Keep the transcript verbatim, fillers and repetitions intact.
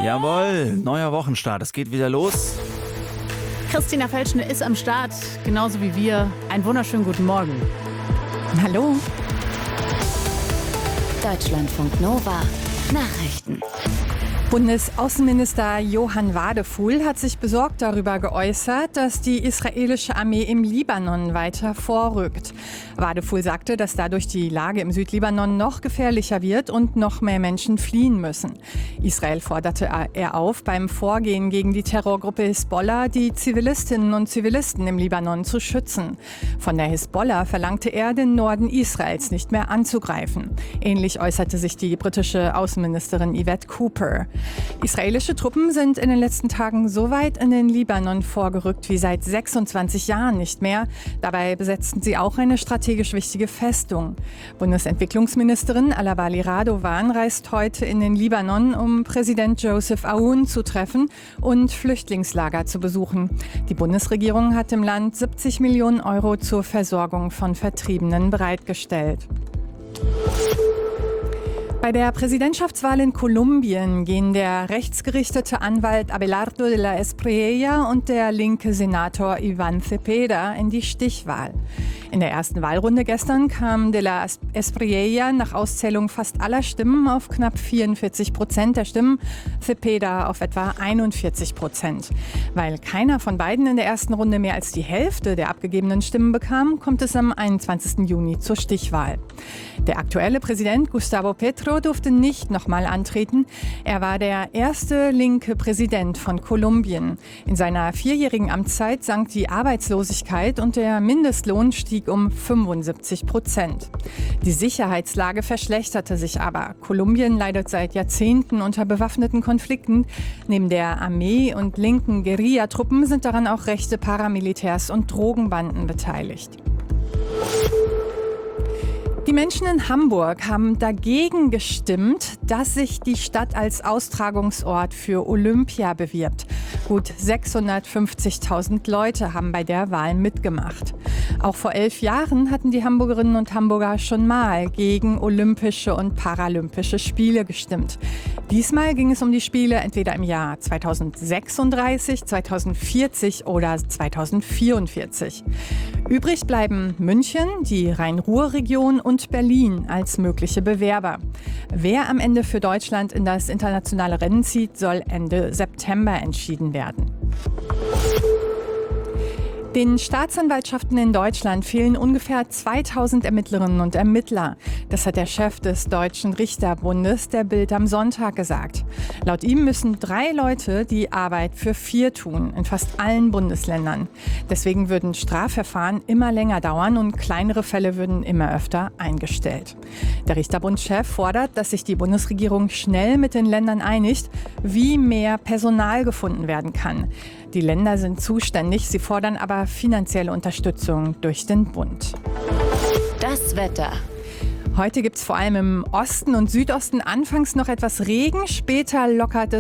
Jawohl, neuer Wochenstart. Es geht wieder los. Christina Felschner ist am Start, genauso wie wir. Einen wunderschönen guten Morgen. Hallo. Deutschlandfunk Nova Nachrichten. Bundesaußenminister Johann Wadefuhl hat sich besorgt darüber geäußert, dass die israelische Armee im Libanon weiter vorrückt. Wadefuhl sagte, dass dadurch die Lage im Südlibanon noch gefährlicher wird und noch mehr Menschen fliehen müssen. Israel forderte er auf, beim Vorgehen gegen die Terrorgruppe Hisbollah die Zivilistinnen und Zivilisten im Libanon zu schützen. Von der Hisbollah verlangte er, den Norden Israels nicht mehr anzugreifen. Ähnlich äußerte sich die britische Außenministerin Yvette Cooper. Israelische Truppen sind in den letzten Tagen so weit in den Libanon vorgerückt wie seit sechsundzwanzig Jahren nicht mehr. Dabei besetzten sie auch eine strategisch wichtige Festung. Bundesentwicklungsministerin Alabali Radovan reist heute in den Libanon, um Präsident Joseph Aoun zu treffen und Flüchtlingslager zu besuchen. Die Bundesregierung hat im Land siebzig Millionen Euro zur Versorgung von Vertriebenen bereitgestellt. Bei der Präsidentschaftswahl in Kolumbien gehen der rechtsgerichtete Anwalt Abelardo de la Espriella und der linke Senator Iván Cepeda in die Stichwahl. In der ersten Wahlrunde gestern kam de la Espriella nach Auszählung fast aller Stimmen auf knapp vierundvierzig Prozent der Stimmen, Cepeda auf etwa einundvierzig Prozent. Weil keiner von beiden in der ersten Runde mehr als die Hälfte der abgegebenen Stimmen bekam, kommt es am einundzwanzigsten Juni zur Stichwahl. Der aktuelle Präsident Gustavo Petro durfte nicht nochmal antreten. Er war der erste linke Präsident von Kolumbien. In seiner vierjährigen Amtszeit sank die Arbeitslosigkeit und der Mindestlohn stieg um fünfundsiebzig Prozent. Die Sicherheitslage verschlechterte sich aber. Kolumbien leidet seit Jahrzehnten unter bewaffneten Konflikten. Neben der Armee und linken Guerillatruppen sind daran auch rechte Paramilitärs und Drogenbanden beteiligt. Die Menschen in Hamburg haben dagegen gestimmt, dass sich die Stadt als Austragungsort für Olympia bewirbt. Gut sechshundertfünfzigtausend Leute haben bei der Wahl mitgemacht. Auch vor elf Jahren hatten die Hamburgerinnen und Hamburger schon mal gegen Olympische und Paralympische Spiele gestimmt. Diesmal ging es um die Spiele entweder im Jahr zweitausendsechsunddreißig, zweitausendvierzig oder zweitausendvierundvierzig. Übrig bleiben München, die Rhein-Ruhr-Region und Berlin als mögliche Bewerber. Wer am Ende für Deutschland in das internationale Rennen zieht, soll Ende September entschieden werden. Den Staatsanwaltschaften in Deutschland fehlen ungefähr zweitausend Ermittlerinnen und Ermittler. Das hat der Chef des Deutschen Richterbundes der Bild am Sonntag gesagt. Laut ihm müssen drei Leute die Arbeit für vier tun, in fast allen Bundesländern. Deswegen würden Strafverfahren immer länger dauern und kleinere Fälle würden immer öfter eingestellt. Der Richterbundchef fordert, dass sich die Bundesregierung schnell mit den Ländern einigt, wie mehr Personal gefunden werden kann. Die Länder sind zuständig, sie fordern aber finanzielle Unterstützung durch den Bund. Das Wetter. Heute gibt es vor allem im Osten und Südosten anfangs noch etwas Regen, später lockert es